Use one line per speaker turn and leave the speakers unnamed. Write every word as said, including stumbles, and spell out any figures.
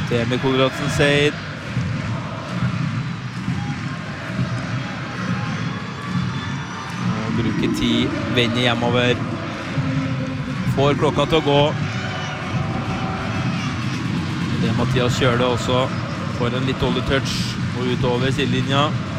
Temi Konradsen Seid. Og bruker tid, vender hjemover. Får klokka til å gå. Det er Mathias Kjøle også. Får en litt dårlig touch og utover sidelinja.